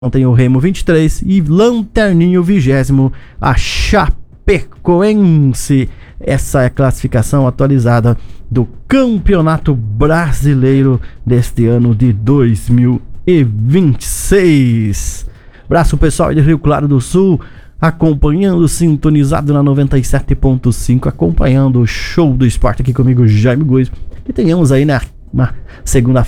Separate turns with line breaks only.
Tem o Remo 23 e Lanterninho 20º, a Chapecoense. Essa é a classificação atualizada do Campeonato Brasileiro deste ano de 2026. Abraço pessoal de Rio Claro do Sul, acompanhando, sintonizado na 97.5, acompanhando o show do esporte aqui comigo, Jaime Góes. E tenhamos aí, né, uma segunda